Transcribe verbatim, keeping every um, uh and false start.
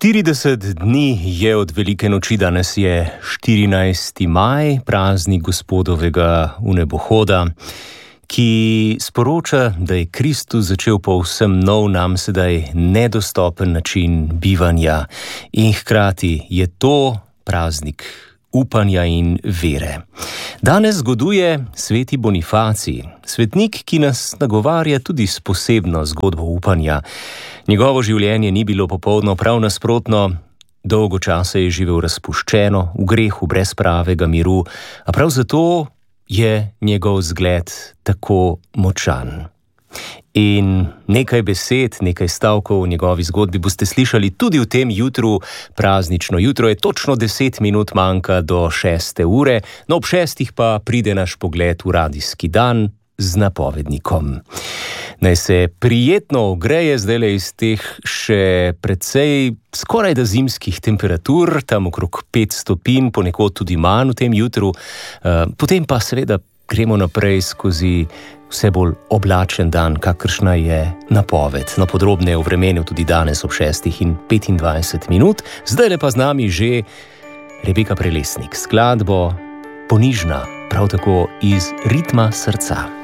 štirideset dni je od velike noči, danes je štirinajsti maj, praznik Gospodovega vnebohoda, ki sporoča, da je Kristus začel povsem nov, nam sedaj nedostopen način bivanja in hkrati je to praznik upanja in vere. Danes zgoduje sveti Bonifacij, svetnik, ki nas nagovarja tudi s posebno zgodbo upanja. Njegovo življenje ni bilo popolno, prav nasprotno, dolgo časa je živel razpuščeno, v grehu brez pravega miru, a prav zato je njegov zgled tako močan. In nekaj besed, nekaj stavkov v njegovi zgodbi boste slišali tudi v tem jutru, praznično jutro je točno deset minut manjka do šeste ure, no ob šestih pa pride naš pogled v radijski dan z napovednikom. Naj se prijetno ogreje zdajle iz teh še precej skoraj da zimskih temperatur, tam okrog pet stopinj, ponekod tudi manj v tem jutru, potem pa seveda gremo naprej skozi vse bolj oblačen dan, kakršna je napoved. No, podrobneje o vremenu tudi danes ob šestih in petindvajset minut. Zdajle pa z nami že Rebeka Prelesnik, skladbo Ponižna, prav tako iz Ritma srca.